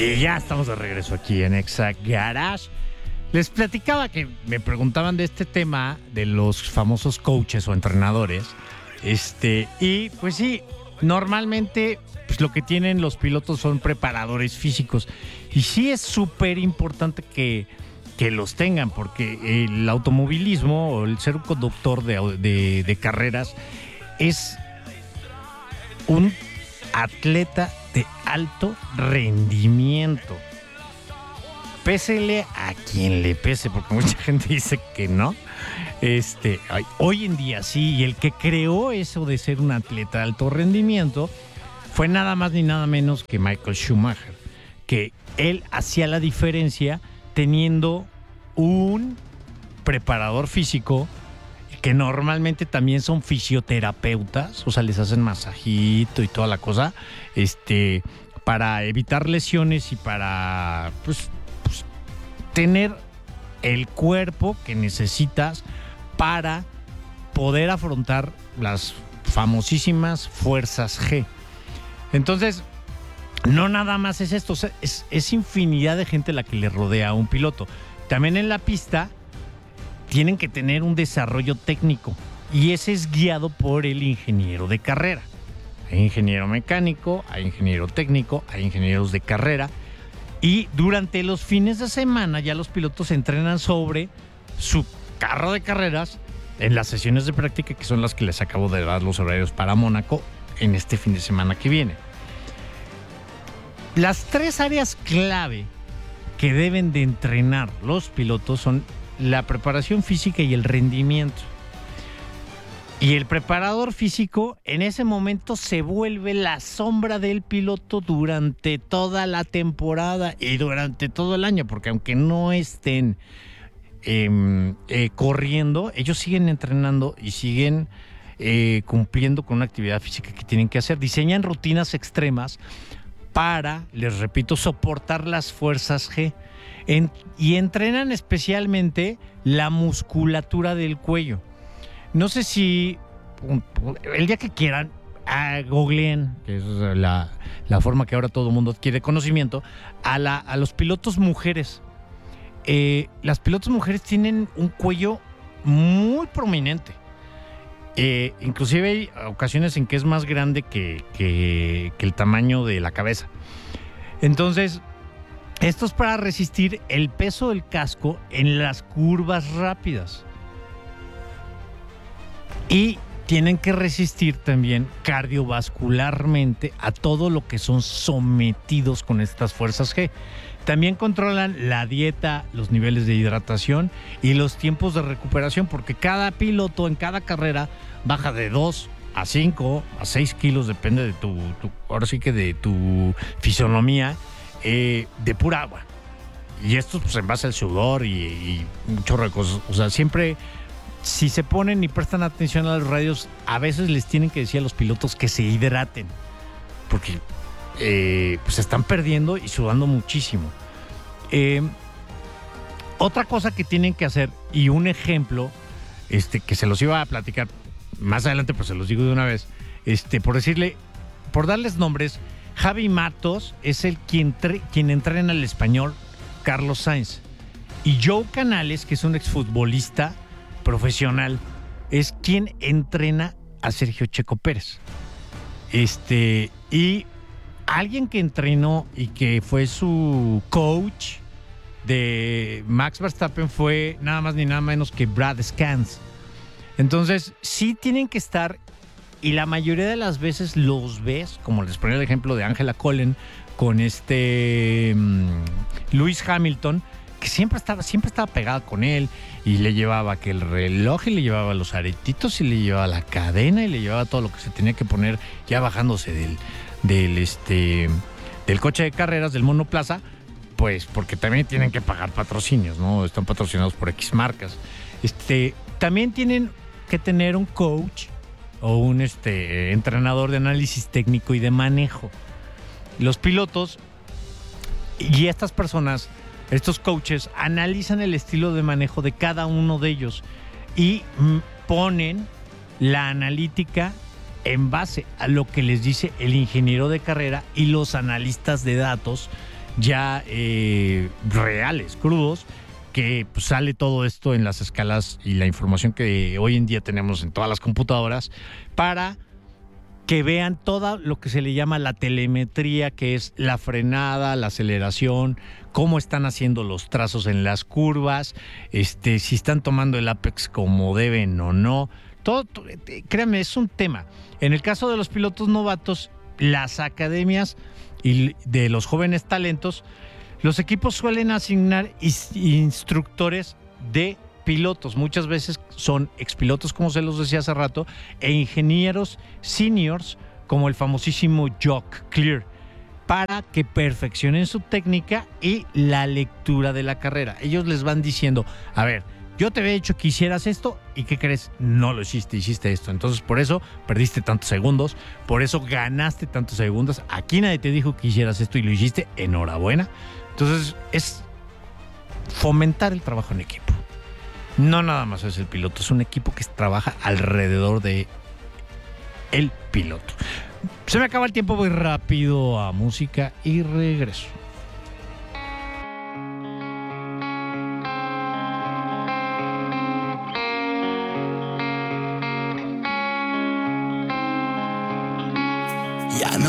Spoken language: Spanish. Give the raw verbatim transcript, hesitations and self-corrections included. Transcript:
Y ya estamos de regreso aquí en Exa Garage. Les platicaba que me preguntaban de este tema de los famosos coaches o entrenadores. Este, y pues sí, normalmente pues lo que tienen los pilotos son preparadores físicos. Y sí es súper importante que, que los tengan, porque el automovilismo o el ser un conductor de, de, de carreras es un atleta de alto rendimiento. Pésele a quien le pese, porque mucha gente dice que no. Este, hoy en día sí, y el que creó eso de ser un atleta de alto rendimiento fue nada más ni nada menos que Michael Schumacher, que él hacía la diferencia teniendo un preparador físico que normalmente también son fisioterapeutas, o sea, les hacen masajito y toda la cosa, este, para evitar lesiones y para, pues, pues tener el cuerpo que necesitas para poder afrontar las famosísimas fuerzas G. Entonces, no nada más es esto, o sea, es, es infinidad de gente la que le rodea a un piloto. También en la pista tienen que tener un desarrollo técnico y ese es guiado por el ingeniero de carrera. Hay ingeniero mecánico, hay ingeniero técnico, hay ingenieros de carrera y durante los fines de semana ya los pilotos entrenan sobre su carro de carreras en las sesiones de práctica, que son las que les acabo de dar los horarios para Mónaco en este fin de semana que viene. Las tres áreas clave que deben de entrenar los pilotos son la preparación física y el rendimiento. Y el preparador físico en ese momento se vuelve la sombra del piloto durante toda la temporada y durante todo el año, porque aunque no estén eh, eh, corriendo, ellos siguen entrenando y siguen eh, cumpliendo con una actividad física que tienen que hacer. Diseñan rutinas extremas para, les repito, soportar las fuerzas G. En, y entrenan especialmente la musculatura del cuello. No sé si el día que quieran, a googleen, que es la, la forma que ahora todo el mundo adquiere conocimiento, a, la, a los pilotos mujeres. Eh, las pilotos mujeres tienen un cuello muy prominente. Eh, inclusive hay ocasiones en que es más grande que, que, que el tamaño de la cabeza. Entonces, esto es para resistir el peso del casco en las curvas rápidas. Y tienen que resistir también cardiovascularmente a todo lo que son sometidos con estas fuerzas G. También controlan la dieta, los niveles de hidratación y los tiempos de recuperación, porque cada piloto en cada carrera baja de dos a cinco a seis kilos, depende de tu, tu ahora sí que de tu fisonomía. Eh, de pura agua. Y esto pues en base al sudor y, y un chorro de cosas. O sea, siempre, si se ponen y prestan atención a los radios, a veces les tienen que decir a los pilotos que se hidraten, porque eh, pues se están perdiendo y sudando muchísimo. Eh, otra cosa que tienen que hacer, y un ejemplo este, que se los iba a platicar más adelante, pues se los digo de una vez, este, por decirle, por darles nombres. Javi Matos es el quien, tre- quien entrena al español Carlos Sainz. Y Joe Canales, que es un exfutbolista profesional, es quien entrena a Sergio Checo Pérez. Este, y alguien que entrenó y que fue su coach de Max Verstappen fue nada más ni nada menos que Brad Scans. Entonces, sí tienen que estar. Y la mayoría de las veces los ves, como les ponía el ejemplo de Angela Cullen con este um, Lewis Hamilton, que siempre estaba, siempre estaba pegada con él y le llevaba que el reloj y le llevaba los aretitos y le llevaba la cadena y le llevaba todo lo que se tenía que poner ya bajándose del, del, este, del coche de carreras, del monoplaza, pues porque también tienen que pagar patrocinios, ¿no? Están patrocinados por X marcas. Este, también tienen que tener un coach o un este, entrenador de análisis técnico y de manejo. Los pilotos y estas personas, estos coaches, analizan el estilo de manejo de cada uno de ellos y ponen la analítica en base a lo que les dice el ingeniero de carrera y los analistas de datos ya eh, reales, crudos, que pues, sale todo esto en las escalas y la información que hoy en día tenemos en todas las computadoras para que vean todo lo que se le llama la telemetría, que es la frenada, la aceleración, cómo están haciendo los trazos en las curvas, este, si están tomando el apex como deben o no. Todo, créanme, es un tema. En el caso de los pilotos novatos, las academias y de los jóvenes talentos, los equipos suelen asignar instructores de pilotos. Muchas veces son expilotos, como se los decía hace rato, e ingenieros seniors, como el famosísimo Jock Clear, para que perfeccionen su técnica y la lectura de la carrera. Ellos les van diciendo, a ver, yo te había dicho que hicieras esto y ¿qué crees? No lo hiciste, hiciste esto. Entonces por eso perdiste tantos segundos, por eso ganaste tantos segundos. Aquí nadie te dijo que hicieras esto y lo hiciste, enhorabuena. Entonces es fomentar el trabajo en equipo. No nada más es el piloto, es un equipo que trabaja alrededor de el piloto. Se me acaba el tiempo, voy rápido a música y regreso. Ya no